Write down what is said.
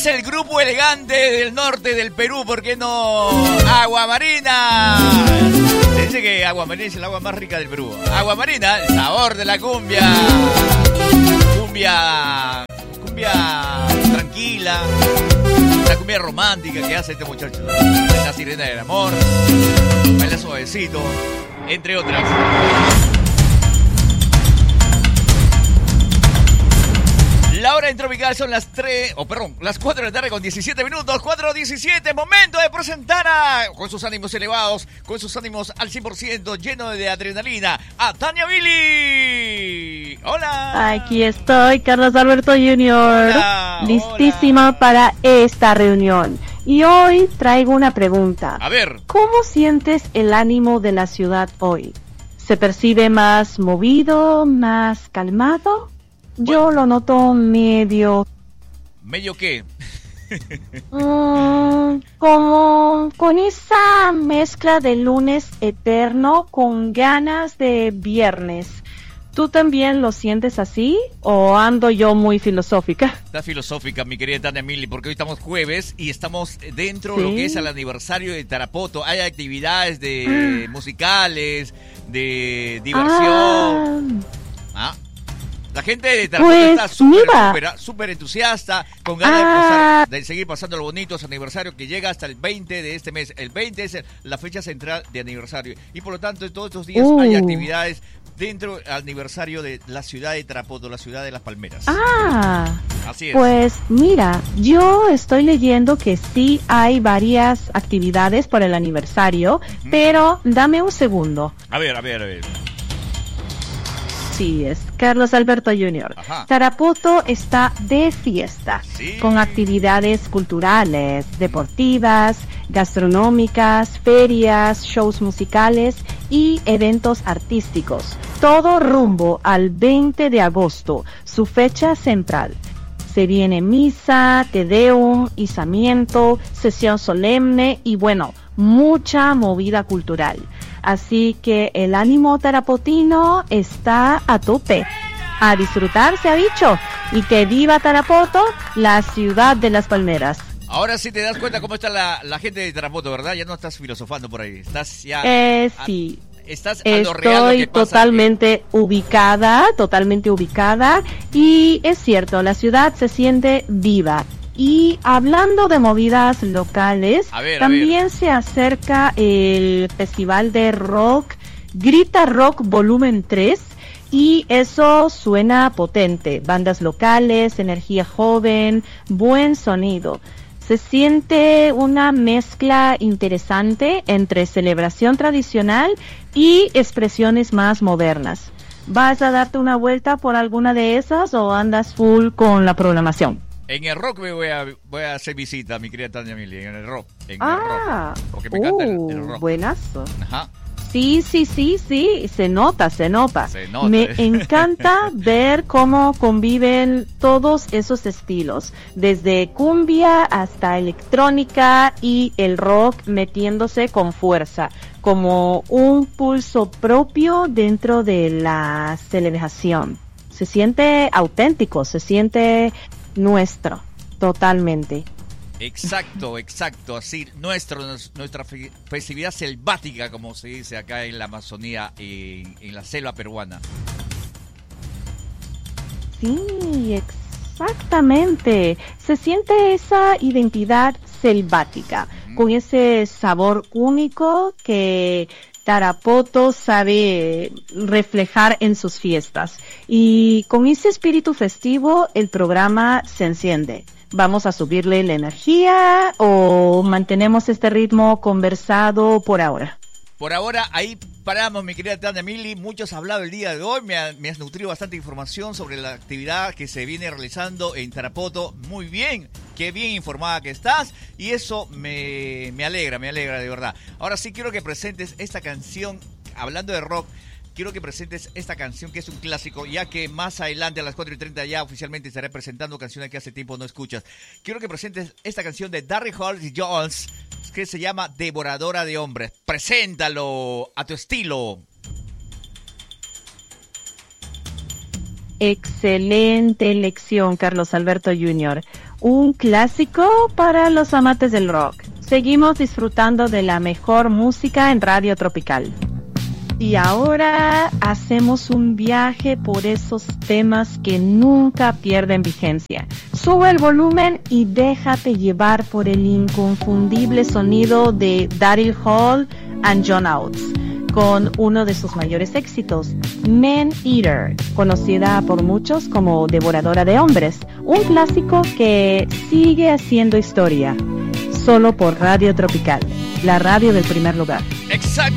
es el grupo elegante del norte del Perú, ¿por qué no? Agua Marina. Se dice que Agua Marina es el agua más rica del Perú. Agua Marina, el sabor de la cumbia. Cumbia tranquila. Una cumbia romántica que hace este muchacho. La sirena del amor. Baila suavecito. Entre otras. La hora en Tropical son las 4 de la tarde con 17 minutos, 4:17, momento de presentar con sus ánimos elevados, con sus ánimos al 100%, lleno de adrenalina, a Tania Billy. ¡Hola! Aquí estoy, Carlos Alberto Jr., listísima para esta reunión. Y hoy traigo una pregunta. A ver. ¿Cómo sientes el ánimo de la ciudad hoy? ¿Se percibe más movido, más calmado? Yo lo noto medio... ¿Medio qué? Como con esa mezcla de lunes eterno con ganas de viernes. ¿Tú también lo sientes así o ando yo muy filosófica? Está filosófica, mi querida Tania Mili, porque hoy estamos jueves y estamos dentro de lo que es el aniversario de Tarapoto. Hay actividades musicales, de diversión. La gente de Tarapoto está súper entusiasta, con ganas de seguir pasando lo bonito, su aniversario que llega hasta el 20 de este mes. El 20 es la fecha central de aniversario y por lo tanto todos estos días hay actividades dentro del aniversario de la ciudad de Tarapoto, la ciudad de Las Palmeras. Así es. Pues mira, yo estoy leyendo que sí hay varias actividades por el aniversario, pero dame un segundo. A ver. Sí, es Carlos Alberto Jr. Ajá. Tarapoto está de fiesta, con actividades culturales, deportivas, gastronómicas, ferias, shows musicales y eventos artísticos. Todo rumbo al 20 de agosto, su fecha central. Se viene misa, te deum, izamiento, sesión solemne y bueno, mucha movida cultural. Así que el ánimo tarapotino está a tope. A disfrutar se ha dicho. Y que viva Tarapoto, la ciudad de las palmeras. Ahora sí te das cuenta cómo está la gente de Tarapoto, ¿verdad? Ya no estás filosofando por ahí. Estás ya... sí. Estás a lo real lo que pasa. Totalmente ubicada. Y es cierto, la ciudad se siente viva. Y hablando de movidas locales, también se acerca el festival de rock, Grita Rock Volumen 3, y eso suena potente. Bandas locales, energía joven, buen sonido. Se siente una mezcla interesante entre celebración tradicional y expresiones más modernas. ¿Vas a darte una vuelta por alguna de esas o andas full con la programación? En el rock me voy a hacer visita, mi querida Tania Mili, en el rock. El rock, porque me encanta el rock. Buenazo. Ajá. Sí, se nota. Me encanta ver cómo conviven todos esos estilos, desde cumbia hasta electrónica y el rock metiéndose con fuerza, como un pulso propio dentro de la celebración. Se siente auténtico, se siente nuestro, totalmente. Exacto, así, nuestra festividad selvática, como se dice acá en la Amazonía, en la selva peruana. Sí, exactamente. Se siente esa identidad selvática, con ese sabor único que Tarapoto sabe reflejar en sus fiestas. Y con ese espíritu festivo, el programa se enciende. ¿Vamos a subirle la energía o mantenemos este ritmo conversado por ahora? Por ahora, ahí paramos, mi querida Tania Mili. Mucho has hablado el día de hoy. Me has nutrido bastante información sobre la actividad que se viene realizando en Tarapoto. Muy bien, qué bien informada que estás. Y eso me alegra de verdad. Ahora sí quiero que presentes esta canción, hablando de rock. Quiero que presentes esta canción que es un clásico, ya que más adelante a las 4:30 ya oficialmente estaré presentando canciones que hace tiempo no escuchas. Quiero que presentes esta canción de Darryl Hall Jones, que se llama Devoradora de Hombres. Preséntalo a tu estilo. Excelente elección, Carlos Alberto Jr. un clásico para los amantes del rock. Seguimos disfrutando de la mejor música en Radio Tropical. Y ahora hacemos un viaje por esos temas que nunca pierden vigencia. Sube el volumen y déjate llevar por el inconfundible sonido de Daryl Hall and John Oates, con uno de sus mayores éxitos, Man Eater, conocida por muchos como Devoradora de Hombres, un clásico que sigue haciendo historia, solo por Radio Tropical, la radio del primer lugar. Exacto.